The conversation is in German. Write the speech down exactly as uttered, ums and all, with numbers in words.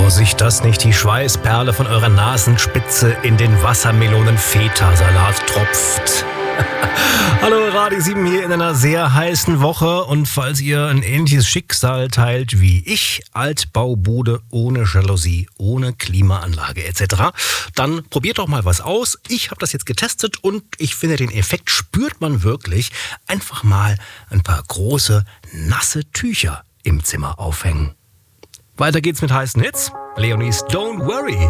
sich das nicht die Schweißperle von eurer Nasenspitze in den Wassermelonen-Feta-Salat tropft? Hallo, Radio sieben hier in einer sehr heißen Woche, und falls ihr ein ähnliches Schicksal teilt wie ich, Altbaubude ohne Jalousie, ohne Klimaanlage et cetera, dann probiert doch mal was aus. Ich habe das jetzt getestet und ich finde, den Effekt spürt man wirklich. Einfach mal ein paar große, nasse Tücher im Zimmer aufhängen. Weiter geht's mit heißen Hits. Leonie's Don't Worry.